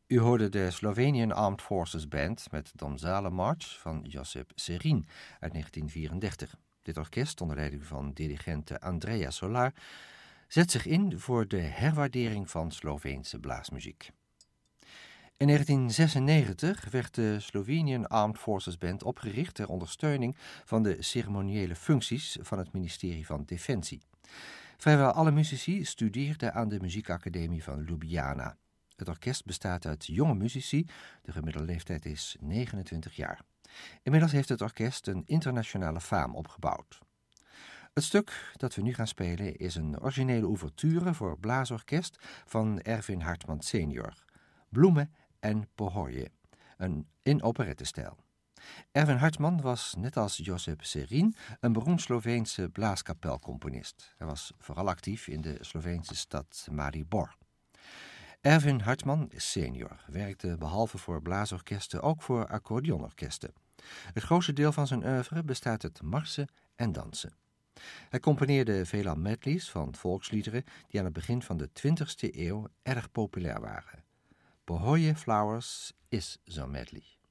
U hoorde de Slovenian Armed Forces Band met Domzale March van Josip Serin uit 1934. Dit orkest, onder leiding van dirigente Andreja Solar, zet zich in voor de herwaardering van Sloveense blaasmuziek. In 1996 werd de Slovenian Armed Forces Band opgericht ter ondersteuning van de ceremoniële functies van het ministerie van Defensie. Vrijwel alle muzici studeerden aan de muziekacademie van Ljubljana. Het orkest bestaat uit jonge muzici, de gemiddelde leeftijd is 29 jaar. Inmiddels heeft het orkest een internationale faam opgebouwd. Het stuk dat we nu gaan spelen is een originele ouverture voor blaasorkest van Erwin Hartman senior, Bloemen en Pohorje, in operettestijl. Erwin Hartman was, net als Josip Serin, een beroemd Sloveense blaaskapelcomponist. Hij was vooral actief in de Sloveense stad Maribor. Erwin Hartman senior werkte behalve voor blaasorkesten ook voor accordeonorkesten. Het grootste deel van zijn oeuvre bestaat uit marsen en dansen. Hij componeerde veelal medleys van volksliederen die aan het begin van de 20e eeuw erg populair waren. Pohorje Flowers is zo'n medley.